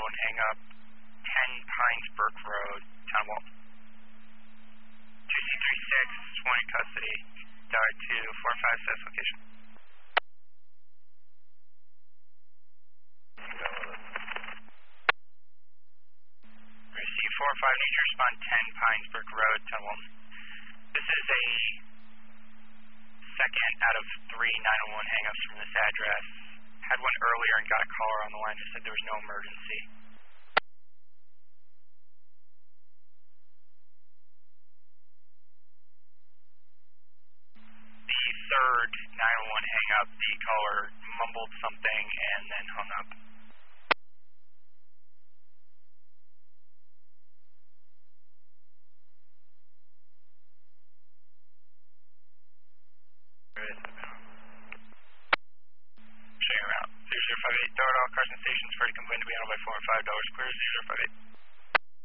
hang up, 10 Pines Brook Road, Town of Walton. 2C36, 20 custody, died 245 status location. Receive 45, need to respond 10 Pines Brook Road, Town of Walton. This is a second out of 3 911 hangups from this address. Had one earlier and got a caller on the line, just said there was no emergency. The third 911 hang-up, the caller mumbled something and then hung up. Showing around. 0058, throw it all cars and stations, ready to complain to be handled by $4 and $5, clear 0058.